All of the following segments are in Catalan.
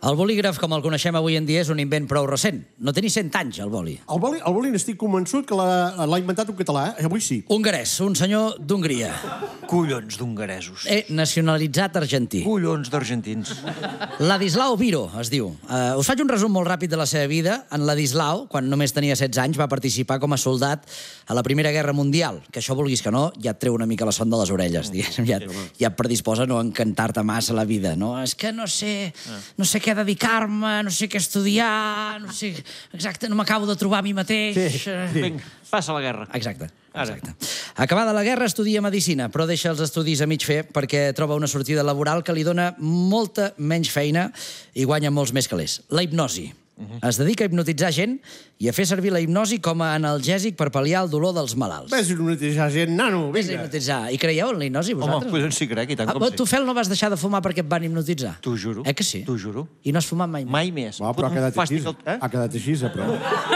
El bolígraf, com el coneixem avui en dia, és un invent prou recent. No té ni 100 anys, el boli. El boli n'estic convençut que l'ha inventat un català, avui sí. Hongarès, un senyor d'Hongria. Collons d'hongaresos. Nacionalitzat argentí. Collons d'argentins. Ladislau Biro, es diu. Us faig un resum molt ràpid de la seva vida. En Ladislau, quan només tenia 16 anys, va participar com a soldat a la Primera Guerra Mundial, que això, vulguis que no, ja et treu una mica la son de les orelles, diguéssim. Ja et predisposa a no encantar-te massa la vida, no? És que no sé què dedicar-me, no sé què estudiar, no sé... Exacte, no m'acabo de trobar a mi mateix. Vinga, passa la guerra. Exacte. Acabada la guerra, estudia Medicina, però deixa els estudis a mig fer perquè troba una sortida laboral que li dona molta menys feina i guanya molts més calés. La hipnosi. Es dedica a hipnotitzar gent i a fer servir la hipnosi com a analgèsic per pal·liar el dolor dels malalts. Ves a hipnotitzar gent, nano, Ves a vinga. hipnotitzar. I creieu en la hipnosi, vosaltres? Home, collons sí crec, i tant com sí. Tu, Fel, no vas deixar de fumar perquè et van hipnotitzar? T'ho juro. Que sí? T'ho juro. I no has fumat mai més? Mai més. Va, però ha quedat així. Ha quedat així, però...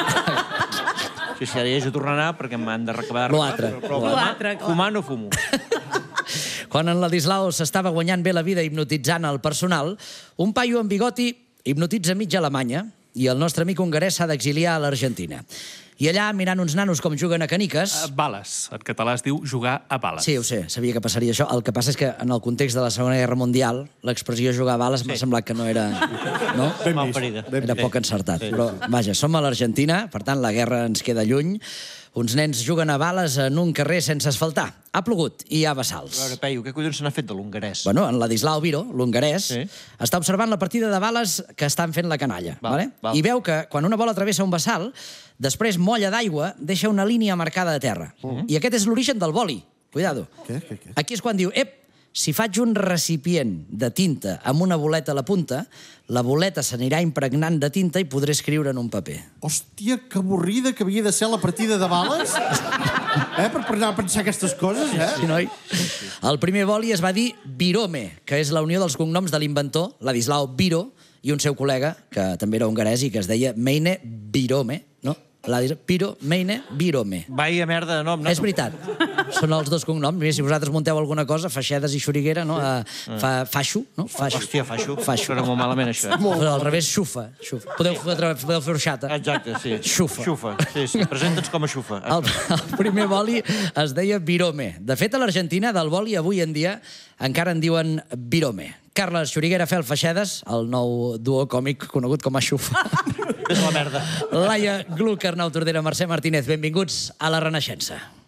Sí, ara ja he de tornar a anar perquè m'han de recabar... L'altre. Fumar no fumo. Quan en Ladislau s'estava guanyant bé la vida hipnotitzant el personal, un paio amb bigoti hipnotitza mitja Alemanya i el nostre amic hongarès s'ha d'exiliar a l'Argentina. I allà, mirant uns nanos com juguen a caniques... Bales. En català es diu jugar a bales. Sí, ho sé, sabia que passaria això. El que passa és que en el context de la Segona Guerra Mundial l'expressió jugar a bales m'ha semblat que no era... No? Mal parida. Era poc encertat. Però, vaja, som a l'Argentina, per tant, la guerra ens queda lluny. Uns nens juguen a bales en un carrer sense asfaltar. Ha plogut i hi ha bassals. A veure, Peyu, què collons se n'ha fet de l'hongarès? Bueno, en Ladislau Biro, l'hongarès, està observant la partida de bales que estan fent la canalla. I veu que, quan una bola travessa un bassal, després molla d'aigua, deixa una línia marcada a terra. I aquest és l'origen del boli. Cuidado. Què? Aquí és quan diu, si faig un recipient de tinta amb una boleta a la punta, la boleta s'anirà impregnant de tinta i podré escriure en un paper. Hòstia, que avorrida que havia de ser la partida de bales. Per anar a pensar aquestes coses, Sí, noi? El primer boli es va dir Birome, que és la unió dels cognoms de l'inventor, Ladislau Biro, i un seu col·lega, que també era hongarès i que es deia Meine Birome, no? Piro, Meine, Birome. Vaya merda de nom, no? És veritat. Són els dos cognoms. Mira, si vosaltres munteu alguna cosa, Faixedes i Xuriguera, no? Faixo, no? Hòstia, faixo. Sona molt malament, això. Al revés, xufa. Podeu fer orxata. Exacte, sí. Xufa. Xufa, sí. Presenta'ns com a xufa. El primer boli es deia Birome. De fet, a l'Argentina, del boli, avui en dia, encara en diuen Birome. Carles Xuriguera, Fel Faixedes, el nou duo còmic conegut com a Xufa. És la merda. Laia Gluck, Arnau Tordera, Mercè Martínez, benvinguts a La Renaixença.